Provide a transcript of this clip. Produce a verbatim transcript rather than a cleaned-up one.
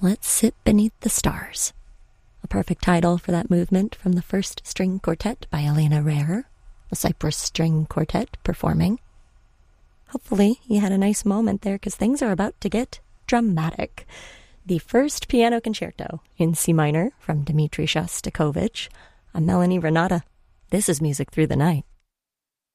Let's Sit Beneath the Stars. A perfect title for that movement from the First String Quartet by Elena Rare, the Cypress String Quartet performing. Hopefully you had a nice moment there, because things are about to get dramatic. The first piano concerto in C minor from Dmitri Shostakovich. I'm Melanie Renata. This is Music Through the Night.